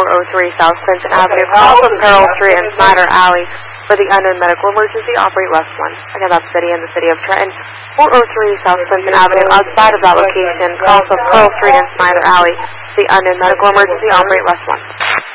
403 South Clinton Avenue, off of Pearl Street and Snyder Alley. For the unknown medical emergency, operate West 1. Again, that's City in the City of Trenton. 403 South Clinton Avenue, outside of that location, off of Pearl Street and Snyder Alley. The unknown medical emergency, operate West 1.